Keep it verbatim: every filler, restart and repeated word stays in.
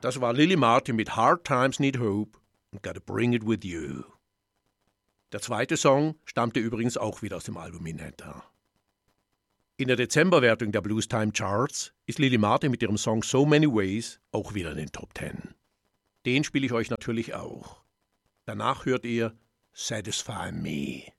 Das war Lily Martin mit Hard Times Need Hope und Gotta Bring It With You. Der zweite Song stammte übrigens auch wieder aus dem Album Minetta. In der Dezemberwertung der Blues Time Charts ist Lily Martin mit ihrem Song So Many Ways auch wieder in den Top Ten. Den spiele ich euch natürlich auch. Danach hört ihr Satisfy Me.